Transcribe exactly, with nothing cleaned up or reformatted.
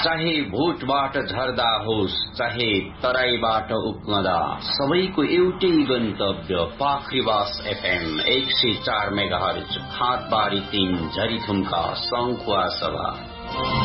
चाहे भोटबाट झर्दा होस् चाहे तराईबाट उक्मदा सबैको एउटै गन्तव्य पाखरिवास एफएम एक सय चार मेगाहर्ज हाटबारी तीन झरीथुम्का सङ्खुवा सभा।